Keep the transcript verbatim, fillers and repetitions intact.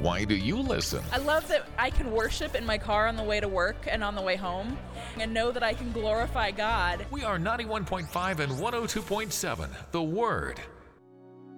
Why do you listen? I love that I can worship in my car on the way to work and on the way home and know that I can glorify God. We are ninety-one point five and one oh two point seven, The Word.